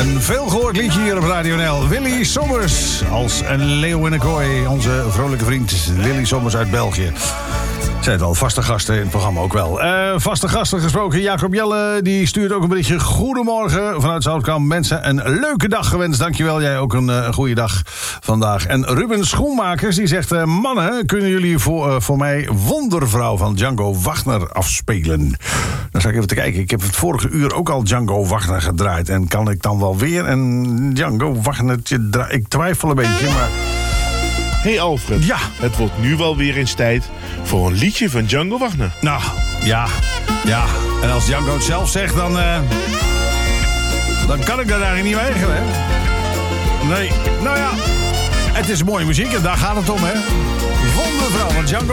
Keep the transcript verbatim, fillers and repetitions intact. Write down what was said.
Een veelgehoord liedje hier op Radio N L. Willy Sommers als een leeuw in een kooi. Onze vrolijke vriend Willy Sommers uit België. Zijn het al, vaste gasten in het programma ook wel. Uh, vaste gasten gesproken. Jacob Jelle die stuurt ook een berichtje. Goedemorgen vanuit Zoutkamp. Mensen, een leuke dag gewenst. Dankjewel, jij ook een uh, goede dag vandaag. En Ruben Schoenmakers die zegt... Uh, mannen, kunnen jullie voor, uh, voor mij Wondervrouw van Django Wagner afspelen? Dan zal ik even te kijken. Ik heb het vorige uur ook al Django Wagner gedraaid. En kan ik dan wel weer een Django Wagner draaien? Ik twijfel een beetje, maar... Hey Alfred, ja. Het wordt nu wel weer eens tijd voor een liedje van Django Wagner. Nou, ja, ja. En als Django het zelf zegt, dan... Uh, dan kan ik dat eigenlijk niet weigeren, hè? Nee, nou ja. Het is mooie muziek en daar gaat het om, hè? Wondervrouw van Django